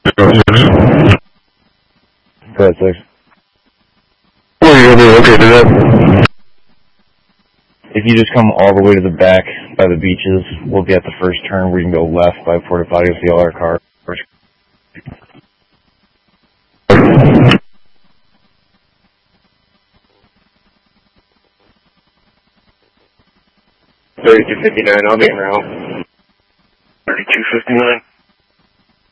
Go ahead, 6. Where are you going to be located at? If you just come all the way to the back by the beaches, we'll be at the first turn where you can go left by Porta Potty to see all our cars. 3259, I'll be in route. 3259.